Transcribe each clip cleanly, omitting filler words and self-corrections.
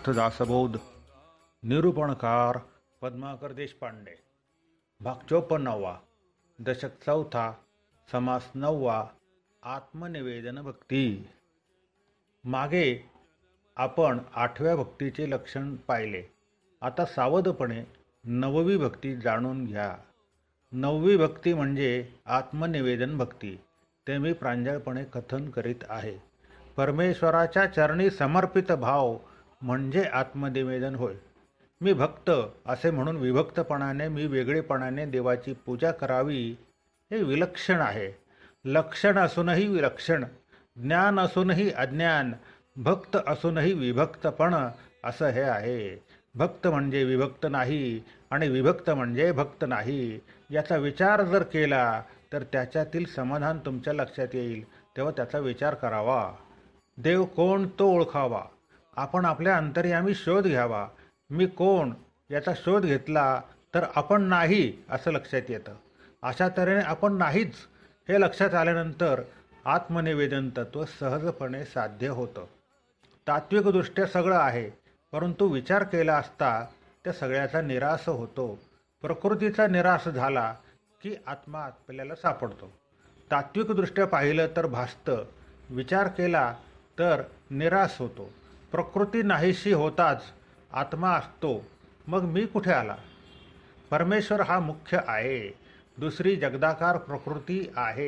समर्थ दासबोध. निरूपणकार पद्माकर देशपांडे. भाग 54. दशक 4. समास 9. आत्मनिवेदन भक्ती. मागे आपण 8व्या भक्तीचे लक्षण पाहिले. आता सावधपणे 9वी भक्ती जाणून घ्या. 9वी भक्ती म्हणजे आत्मनिवेदन भक्ती. ते मी प्रांजळपणे कथन करीत आहे. परमेश्वराच्या चरणी समर्पित भाव म्हणजे आत्मनिवेदन होय. मी भक्त असे म्हणून विभक्तपणाने, मी वेगळेपणाने देवाची पूजा करावी हे विलक्षण आहे. लक्षण असूनही विलक्षण, ज्ञान असूनही अज्ञान, भक्त असूनही विभक्तपण असं हे आहे. भक्त म्हणजे विभक्त नाही आणि विभक्त म्हणजे भक्त नाही याचा विचार जर केला तर त्याच्यातील समाधान तुमच्या लक्षात येईल. तेव्हा त्याचा विचार करावा. देव कोण तो ओळखावा. आपण आपल्या अंतर्यामी शोध घ्यावा. मी कोण याचा शोध घेतला तर आपण नाही असं लक्षात येतं. अशा तऱ्हेने आपण नाहीच हे लक्षात आल्यानंतर आत्मनिवेदन तत्व सहजपणे साध्य होतं. तात्विकदृष्ट्या सगळं आहे, परंतु विचार केला असता त्या सगळ्याचा निराश होतो. प्रकृतीचा निराश झाला की आत्मा आपल्याला सापडतो. तात्विकदृष्ट्या पाहिलं तर भासतं, विचार केला तर निराश होतो. प्रकृती नाहीशी होताच आत्मा असतो. मग मी कुठे आला? परमेश्वर हा मुख्य आहे. दुसरी जगदाकार प्रकृती आहे.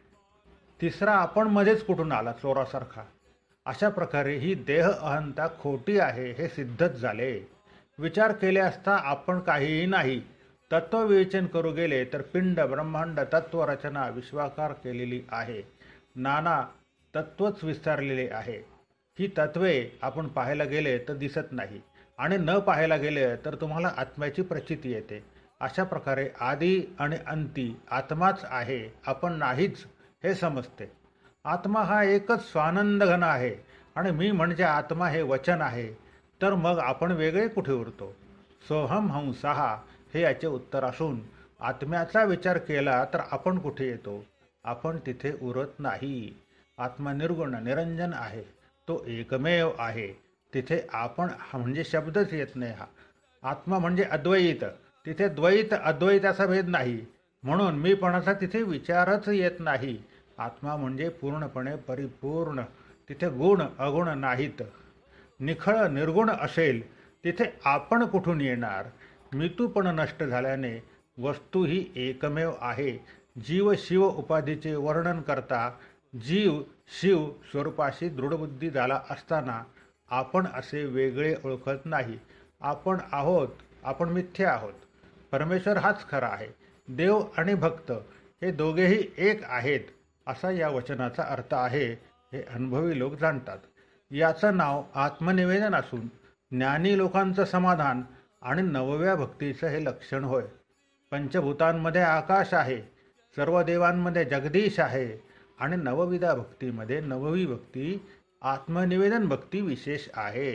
तिसरा आपण मध्येच कुठून आला चोरासारखा? अशा प्रकारे ही देह अहंता खोटी आहे हे सिद्धच झाले. विचार केले असता आपण काहीही नाही. तत्वविवेचन करू गेले तर पिंड, ब्रह्मांड, तत्वरचना विश्वाकार केलेली आहे. नाना तत्वच विस्तारलेले आहे. ही तत्वे आपण पाहायला गेले तर दिसत नाही आणि न पाहायला गेले तर तुम्हाला आत्म्याची प्रचिती येते. अशा प्रकारे आदी आणि अंती आत्माच आहे, आपण नाहीच हे समजते. आत्मा हा एकच स्वानंद घन आहे आणि मी म्हणजे आत्मा हे वचन आहे. तर मग आपण वेगळे कुठे उरतो? सोहम हंसहा हे याचे उत्तर असून आत्म्याचा विचार केला तर आपण कुठे येतो? आपण तिथे उरत नाही. आत्मा निर्गुण निरंजन आहे. तो एकमेव आहे. तिथे आपण म्हणजे शब्दच येत नाही. हा आत्मा म्हणजे अद्वैत. तिथे द्वैत अद्वैताचा भेद नाही, म्हणून मीपणाचा तिथे विचारच येत नाही. आत्मा म्हणजे पूर्णपणे परिपूर्ण. तिथे गुण अगुण नाहीत. निखळ निर्गुण असेल तिथे आपण कुठून येणार? मितूपण नष्ट झाल्याने वस्तू ही एकमेव आहे. जीव शिव उपाधीचे वर्णन करता जीव शिव स्वरूपाशी दृढबुद्धी झाला असताना आपण असे वेगळे ओळखत नाही. आपण आहोत, आपण मिथ्या आहोत. परमेश्वर हाच खरा आहे. देव आणि भक्त हे दोघेही एक आहेत असा या वचनाचा अर्थ आहे. हे अनुभवी लोक जाणतात. याचं नाव आत्मनिवेदन असून ज्ञानी लोकांचं समाधान आणि 9व्या भक्तीचं हे लक्षण होय. पंचभूतांमध्ये आकाश आहे, सर्व देवांमध्ये जगदीश आहे आणि 9विधा भक्तीमध्ये 9वी भक्ती आत्मनिवेदन भक्ती विशेष आहे.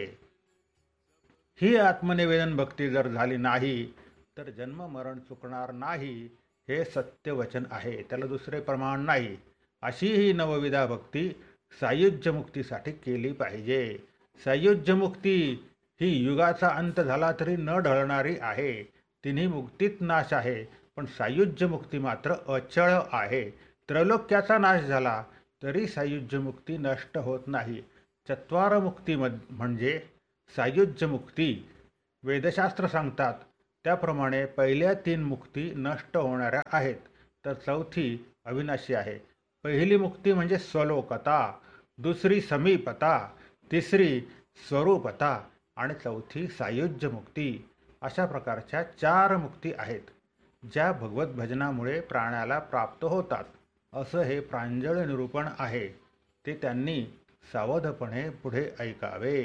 ही आत्मनिवेदन भक्ती जर झाली नाही तर जन्म मरण चुकणार नाही हे सत्य वचन आहे. त्याला दुसरे प्रमाण नाही. अशी ही 9विधा भक्ती सायुज्य मुक्तीसाठी केली पाहिजे. सायुज्य मुक्ती ही युगाचा अंत झाला तरी न ढळणारी आहे. तिन्ही मुक्तीत नाश आहे, पण सायुज्य मुक्ती मात्र अचळ आहे. त्रैलोक्याचा नाश झाला तरी सायुज्य मुक्ती नष्ट होत नाही. चत्वार मुक्ती म्हणजे सायुज्य मुक्ती. वेदशास्त्र सांगतात त्याप्रमाणे पहिल्या 3 मुक्ती नष्ट होणाऱ्या आहेत, तर चौथी अविनाशी आहे. पहिली मुक्ती म्हणजे स्वलोकता, दुसरी समीपता, तिसरी स्वरूपता आणि चौथी सायुज्य मुक्ती. अशा प्रकारच्या 4 मुक्ती आहेत, ज्या भगवत भजनामुळे प्राण्याला प्राप्त होतात. असं हे प्रांजळ निरूपण आहे. ते त्यांनी सावधपणे पुढे ऐकावे.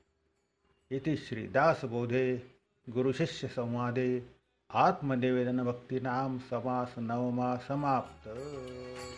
इति श्री दासबोधे गुरुशिष्य संवादे आत्मनिवेदन भक्तिनाम समास 9वा समाप्त.